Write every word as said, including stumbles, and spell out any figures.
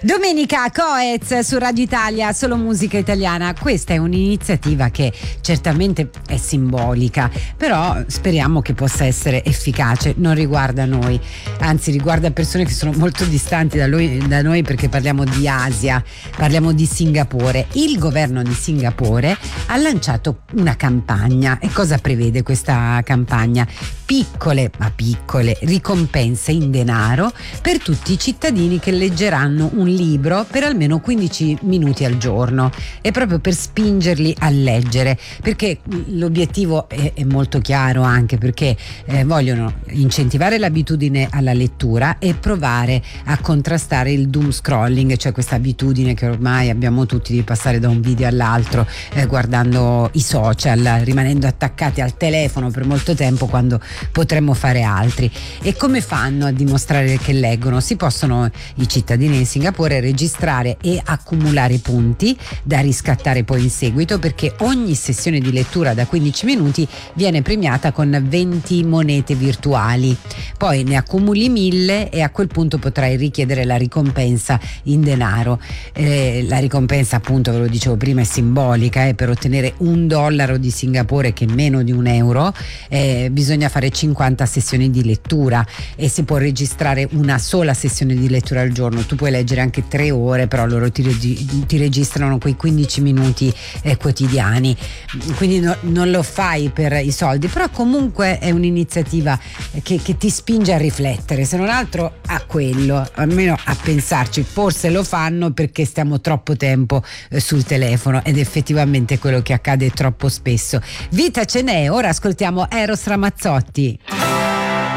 Domenica Coez su Radio Italia, solo musica italiana. Questa è un'iniziativa che certamente è simbolica, però speriamo che possa essere efficace. Non riguarda noi, anzi riguarda persone che sono molto distanti da noi, da noi perché parliamo di Asia, parliamo di Singapore. Il governo di Singapore ha lanciato una campagna. E cosa prevede questa campagna? Piccole, ma piccole ricompense in denaro per tutti i cittadini che leggeranno un libro per almeno quindici minuti al giorno, e proprio per spingerli a leggere, perché l'obiettivo è, è molto chiaro, anche perché eh, vogliono incentivare l'abitudine alla lettura e provare a contrastare il doom scrolling, cioè questa abitudine che ormai abbiamo tutti di passare da un video all'altro eh, guardando i social, rimanendo attaccati al telefono per molto tempo quando potremmo fare altri. E come fanno a dimostrare che leggono? Si possono, i cittadini di Singapore, registrare e accumulare punti da riscattare poi in seguito, perché ogni sessione di lettura da quindici minuti viene premiata con venti monete virtuali. Poi ne accumuli mille e a quel punto potrai richiedere la ricompensa in denaro. Eh, la ricompensa, appunto, ve lo dicevo prima, è simbolica. Eh, per ottenere un dollaro di Singapore, che è meno di un euro, eh, bisogna fare cinquanta sessioni di lettura e si può registrare una sola sessione di lettura al giorno. Tu puoi leggere anche tre ore, però loro ti, regi- ti registrano quei quindici minuti eh, quotidiani, quindi no, non lo fai per i soldi, però comunque è un'iniziativa che, che ti spinge a riflettere, se non altro a quello, almeno a pensarci. Forse lo fanno perché stiamo troppo tempo eh, sul telefono, ed effettivamente è quello che accade troppo spesso. Vita ce n'è. Ora ascoltiamo Eros Ramazzotti.